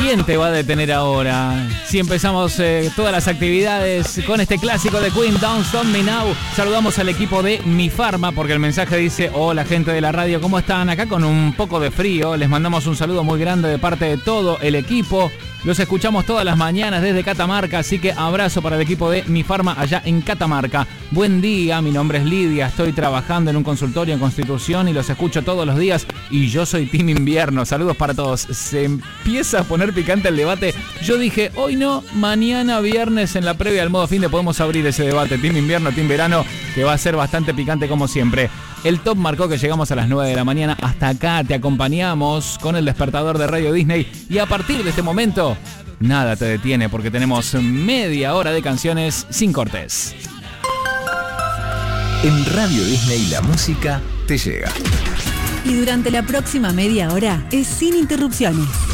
¿Quién te va a detener ahora? Si empezamos todas las actividades con este clásico de Queen, Don't Stop Me Now. Saludamos al equipo de Mi Pharma porque el mensaje dice: hola gente de la radio, ¿cómo están? Acá con un poco de frío, les mandamos un saludo muy grande de parte de todo el equipo. Los escuchamos todas las mañanas desde Catamarca, así que abrazo para el equipo de Mi Pharma allá en Catamarca. Buen día, mi nombre es Lidia, estoy trabajando en un consultorio en Constitución y los escucho todos los días y yo soy Team Invierno. Saludos para todos. Se empieza a poner picante el debate. Yo dije, hoy no, mañana viernes en la previa del modo fin de podemos abrir ese debate. Team Invierno, Team Verano, que va a ser bastante picante como siempre. El top marcó que llegamos a las 9 de la mañana. Hasta acá te acompañamos con el despertador de Radio Disney. Y a partir de este momento, nada te detiene porque tenemos media hora de canciones sin cortes. En Radio Disney la música te llega. Y durante la próxima media hora es sin interrupciones.